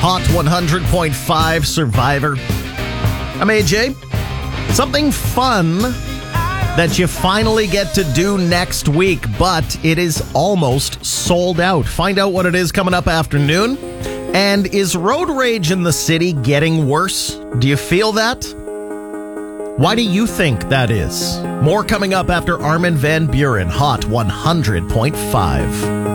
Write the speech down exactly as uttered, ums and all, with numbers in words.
Hot one hundred point five Survivor. I'm A J. Something fun that you finally get to do next week, but it is almost sold out. Find out what it is coming up afternoon. And is road rage in the city getting worse? Do you feel that? Why do you think that is? More coming up after Armin van Buuren, Hot one hundred point five.